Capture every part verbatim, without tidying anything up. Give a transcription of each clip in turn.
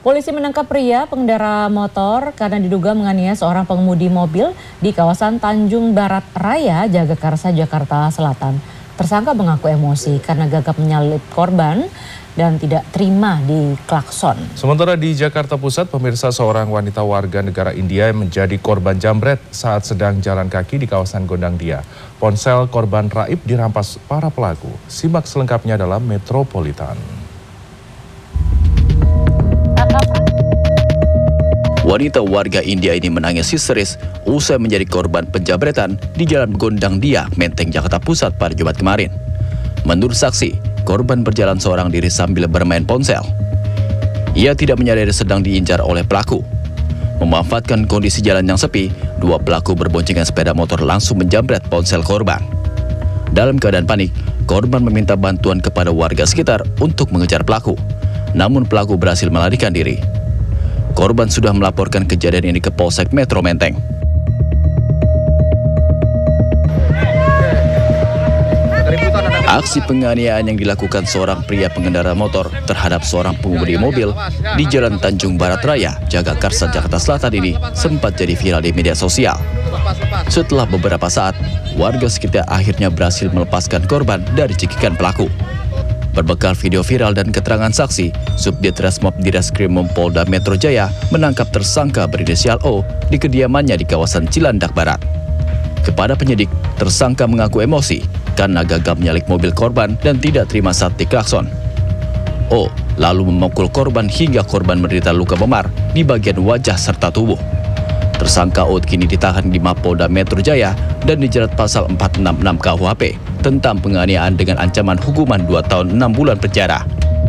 Polisi menangkap pria pengendara motor karena diduga menganiaya seorang pengemudi mobil di kawasan Tanjung Barat Raya, Jagakarsa, Jakarta Selatan. Tersangka mengaku emosi karena gagap menyalip korban dan tidak terima di klakson. Sementara di Jakarta Pusat, pemirsa, seorang wanita warga negara India menjadi korban jambret saat sedang jalan kaki di kawasan Gondang Dia. Ponsel korban raib dirampas para pelaku. Simak selengkapnya dalam Metropolitan. Wanita warga India ini menangis histeris usai menjadi korban penjambretan di Jalan Gondang Dia, Menteng, Jakarta Pusat pada Jumat kemarin. Menurut saksi, korban berjalan seorang diri sambil bermain ponsel. Ia tidak menyadari sedang diincar oleh pelaku. Memanfaatkan kondisi jalan yang sepi, dua pelaku berboncengan sepeda motor langsung menjambret ponsel korban. Dalam keadaan panik, korban meminta bantuan kepada warga sekitar untuk mengejar pelaku. Namun pelaku berhasil melarikan diri. Korban sudah melaporkan kejadian ini ke Polsek Metro Menteng. Aksi penganiayaan yang dilakukan seorang pria pengendara motor terhadap seorang pengemudi mobil di Jalan Tanjung Barat Raya, Jagakarsa, Jakarta Selatan ini sempat jadi viral di media sosial. Setelah beberapa saat, warga sekitar akhirnya berhasil melepaskan korban dari cekikan pelaku. Berbekal video viral dan keterangan saksi, Subdit Resmob Direskrimum Polda Metro Jaya menangkap tersangka berinisial O di kediamannya di kawasan Cilandak Barat. Kepada penyidik, tersangka mengaku emosi karena gagal menyalip mobil korban dan tidak terima saat diklakson. O lalu memukul korban hingga korban menderita luka memar di bagian wajah serta tubuh. Tersangka O kini ditahan di Mapolda Metro Jaya dan dijerat pasal empat enam enam K U H P tentang penganiayaan dengan ancaman hukuman dua tahun enam bulan penjara.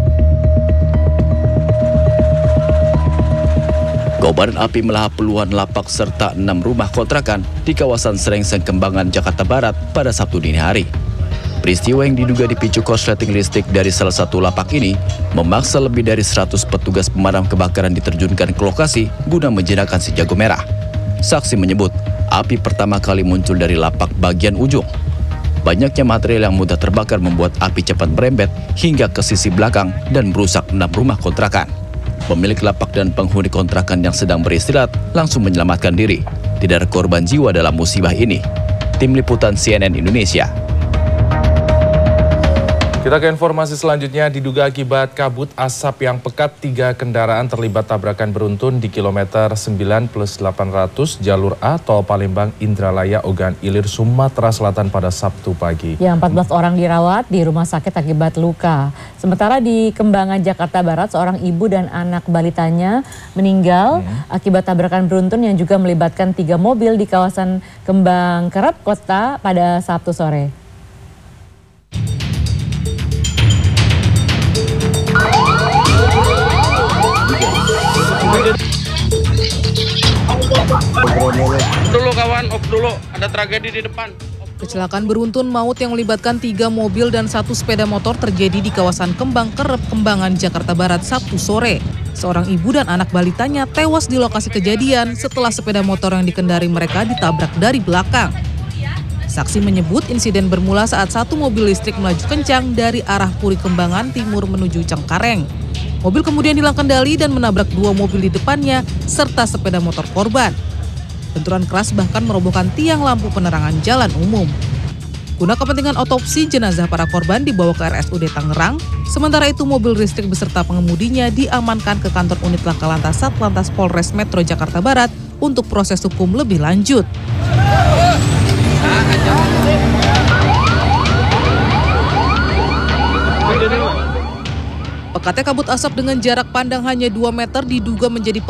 Kobaran api melahap puluhan lapak serta enam rumah kontrakan di kawasan Serengseng, Kembangan, Jakarta Barat pada Sabtu dini hari. Peristiwa yang diduga dipicu korsleting listrik dari salah satu lapak ini memaksa lebih dari seratus petugas pemadam kebakaran diterjunkan ke lokasi guna menjinakkan si jago merah. Saksi menyebut, api pertama kali muncul dari lapak bagian ujung. Banyaknya material yang mudah terbakar membuat api cepat merembet hingga ke sisi belakang dan merusak enam rumah kontrakan. Pemilik lapak dan penghuni kontrakan yang sedang beristirahat langsung menyelamatkan diri. Tidak ada korban jiwa dalam musibah ini. Tim Liputan C N N Indonesia. Kita ke informasi selanjutnya. Diduga akibat kabut asap yang pekat, tiga kendaraan terlibat tabrakan beruntun di kilometer sembilan plus delapan ratus jalur A tol Palembang Indralaya Ogan Ilir, Sumatera Selatan pada Sabtu pagi. Ya, empat belas orang dirawat di rumah sakit akibat luka. Sementara di Kembangan, Jakarta Barat, seorang ibu dan anak balitanya meninggal hmm. akibat tabrakan beruntun yang juga melibatkan tiga mobil di kawasan Kembang Kerep, Kota pada Sabtu sore. Dulu kawan, op dulu, ada tragedi di depan. Kecelakaan beruntun maut yang melibatkan tiga mobil dan satu sepeda motor terjadi di kawasan Kembang Kerep, Kembangan, Jakarta Barat Sabtu sore. Seorang ibu dan anak balitanya tewas di lokasi kejadian setelah sepeda motor yang dikendari mereka ditabrak dari belakang. Saksi menyebut insiden bermula saat satu mobil listrik melaju kencang dari arah Puri Kembangan Timur menuju Cengkareng. Mobil kemudian hilang kendali dan menabrak dua mobil di depannya serta sepeda motor korban. Benturan keras bahkan merobohkan tiang lampu penerangan jalan umum. Guna kepentingan otopsi, jenazah para korban dibawa ke R S U D Tangerang. Sementara itu mobil listrik beserta pengemudinya diamankan ke kantor unit Laka Lantas Satlantas Polres Metro Jakarta Barat untuk proses hukum lebih lanjut. Pekatnya kabut asap dengan jarak pandang hanya dua meter diduga menjadi